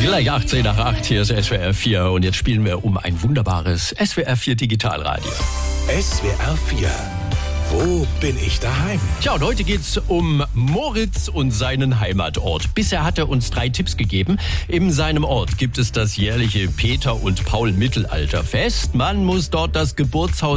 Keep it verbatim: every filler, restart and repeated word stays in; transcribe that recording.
Gleich achtzehn nach acht, hier ist S W R vier und jetzt spielen wir um ein wunderbares S W R vier Digitalradio. S W R vier. Wo bin ich daheim? Tja, und heute geht's um Moritz und seinen Heimatort. Bisher hat er uns drei Tipps gegeben. In seinem Ort gibt es das jährliche Peter und Paul Mittelalterfest. Man muss dort das Geburtshaus